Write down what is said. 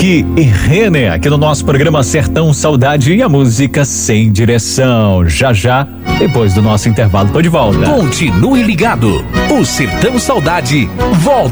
Henrique e Renner, aqui no nosso programa Sertão Saudade e a música Sem Direção. Já, depois do nosso intervalo, tô de volta. Continue ligado. O Sertão Saudade volta.